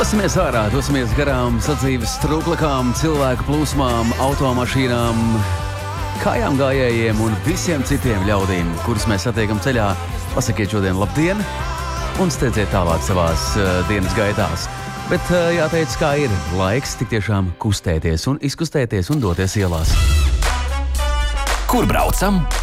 Dosimies ārā, dosimies garām sadzīves strūklakām, cilvēku plūsmām, automašīnām, kājām gājējiem un visiem citiem ļaudīm, kurus mēs satiekam ceļā. Pasakiet šodien labdien un steidziet tālāk savās dienas gaitās. Bet jāteic, kā ir laiks tik tiešām kustēties un izkustēties un doties ielās. Kur braucam?